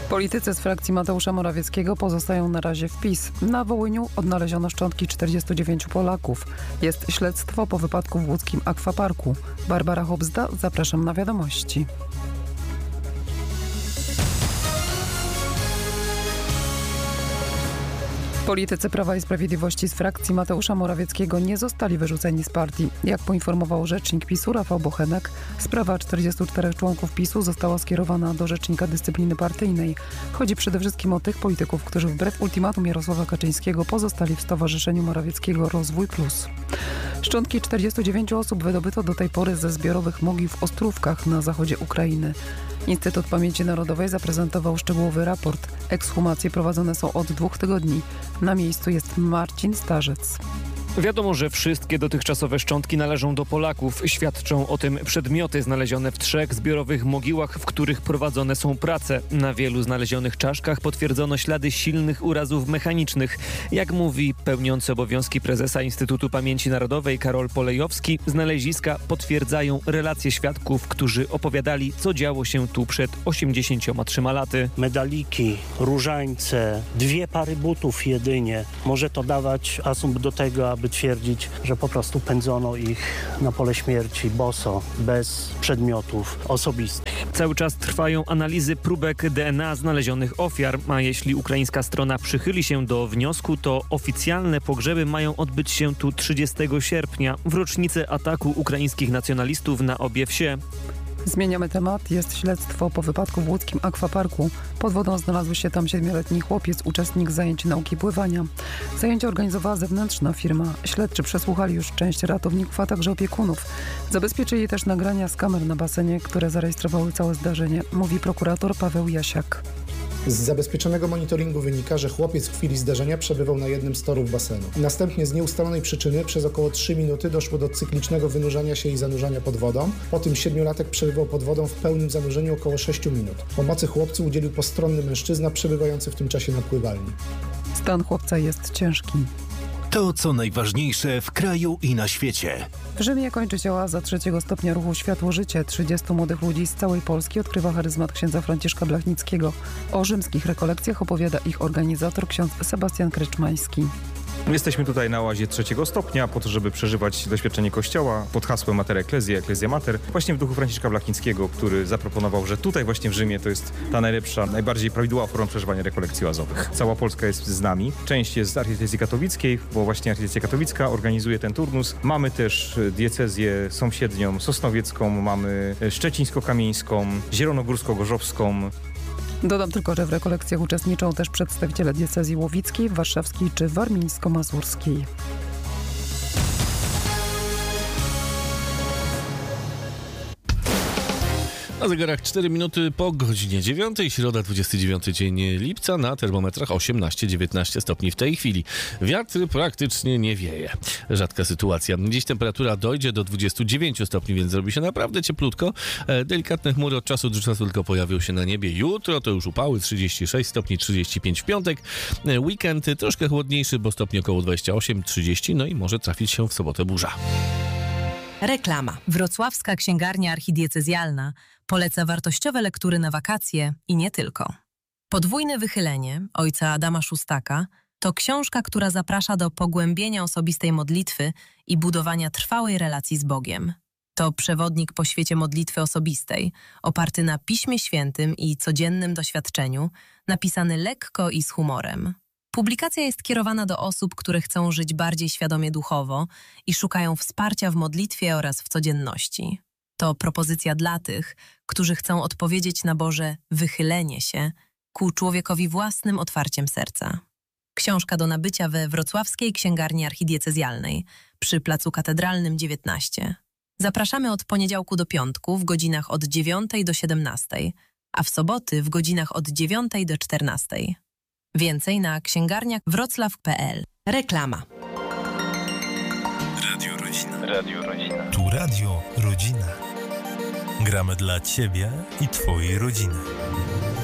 Politycy z frakcji Mateusza Morawieckiego pozostają na razie w PiS. Na Wołyniu odnaleziono szczątki 49 Polaków. Jest śledztwo po wypadku w łódzkim akwaparku. Barbara Hobzda, zapraszam na wiadomości. Politycy Prawa i Sprawiedliwości z frakcji Mateusza Morawieckiego nie zostali wyrzuceni z partii. Jak poinformował rzecznik PiS-u Rafał Bochenek, sprawa 44 członków PiS-u została skierowana do Rzecznika Dyscypliny Partyjnej. Chodzi przede wszystkim o tych polityków, którzy wbrew ultimatum Jarosława Kaczyńskiego pozostali w Stowarzyszeniu Morawieckiego Rozwój Plus. Szczątki 49 osób wydobyto do tej pory ze zbiorowych mogił w Ostrówkach na zachodzie Ukrainy. Instytut Pamięci Narodowej zaprezentował szczegółowy raport. Ekshumacje prowadzone są od 2 tygodni. Na miejscu jest Marcin Starzec. Wiadomo, że wszystkie dotychczasowe szczątki należą do Polaków. Świadczą o tym przedmioty znalezione w 3 zbiorowych mogiłach, w których prowadzone są prace. Na wielu znalezionych czaszkach potwierdzono ślady silnych urazów mechanicznych. Jak mówi pełniący obowiązki prezesa Instytutu Pamięci Narodowej Karol Polejowski, znaleziska relacje świadków, którzy opowiadali, co działo się tu przed 83 laty. Medaliki, różańce, 2 pary butów jedynie. Może to dawać asumpt do tego, aby twierdzić, że po prostu pędzono ich na pole śmierci boso, bez przedmiotów osobistych. Cały czas trwają analizy próbek DNA znalezionych ofiar, a jeśli ukraińska strona przychyli się do wniosku, to oficjalne pogrzeby mają odbyć się tu 30 sierpnia, w rocznicę ataku ukraińskich nacjonalistów na obie wsie. Zmieniamy temat. Jest śledztwo po wypadku w łódzkim akwaparku. Pod wodą znalazł się tam 7-letni chłopiec, uczestnik zajęć nauki pływania. Zajęcia organizowała zewnętrzna firma. Śledczy przesłuchali już część ratowników, a także opiekunów. Zabezpieczyli też nagrania z kamer na basenie, które zarejestrowały całe zdarzenie, mówi prokurator Paweł Jasiak. Z zabezpieczonego monitoringu wynika, że chłopiec w chwili zdarzenia przebywał na jednym z torów basenu. Następnie z nieustalonej przyczyny przez około 3 minuty doszło do cyklicznego wynurzania się i zanurzania pod wodą. Po tym 7-latek przebywał pod wodą w pełnym zanurzeniu około 6 minut. Pomocy chłopcu udzielił postronny mężczyzna przebywający w tym czasie na pływalni. Stan chłopca jest ciężki. To, co najważniejsze w kraju i na świecie. W Rzymie kończy się oaza 3 stopnia ruchu Światło-Życie. 30 młodych ludzi z całej Polski odkrywa charyzmat księdza Franciszka Blachnickiego. O rzymskich rekolekcjach opowiada ich organizator, ksiądz Sebastian Kreczmański. Jesteśmy tutaj na oazie 3 stopnia po to, żeby przeżywać doświadczenie Kościoła pod hasłem Mater Ecclesiae, Ecclesia Mater, właśnie w duchu Franciszka Blachnickiego, który zaproponował, że tutaj właśnie w Rzymie to jest ta najlepsza, najbardziej prawidłowa forma przeżywania rekolekcji oazowych. Cała Polska jest z nami. Część jest z archidiecezji katowickiej, bo właśnie archidiecezja katowicka organizuje ten turnus. Mamy też diecezję sąsiednią, sosnowiecką, mamy szczecińsko-kamieńską, zielonogórsko-gorzowską. Dodam tylko, że w rekolekcjach uczestniczą też przedstawiciele diecezji łowickiej, warszawskiej czy warmińsko-mazurskiej. Na zegarach 4 minuty po godzinie 9, środa 29 dzień lipca, na termometrach 18-19 stopni w tej chwili. Wiatr praktycznie nie wieje. Rzadka sytuacja. Dziś temperatura dojdzie do 29 stopni, więc zrobi się naprawdę cieplutko. Delikatne chmury od czasu do czasu tylko pojawią się na niebie. Jutro to już upały, 36 stopni, 35 w piątek. Weekend troszkę chłodniejszy, bo stopni około 28-30, no i może trafić się w sobotę burza. Reklama. Wrocławska Księgarnia Archidiecezjalna poleca wartościowe lektury na wakacje i nie tylko. Podwójne wychylenie ojca Adama Szóstaka to książka, która zaprasza do pogłębienia osobistej modlitwy i budowania trwałej relacji z Bogiem. To przewodnik po świecie modlitwy osobistej, oparty na Piśmie Świętym i codziennym doświadczeniu, napisany lekko i z humorem. Publikacja jest kierowana do osób, które chcą żyć bardziej świadomie duchowo i szukają wsparcia w modlitwie oraz w codzienności. To propozycja dla tych, którzy chcą odpowiedzieć na Boże wychylenie się ku człowiekowi własnym otwarciem serca. Książka do nabycia we Wrocławskiej Księgarni Archidiecezjalnej przy Placu Katedralnym 19. Zapraszamy od poniedziałku do piątku w godzinach od 9 do 17, a w soboty w godzinach od 9 do 14. Więcej na księgarniakwroclaw.pl. Reklama. Radio Rodzina. Radio Rodzina. Tu Radio Rodzina. Gramy dla Ciebie i Twojej rodziny.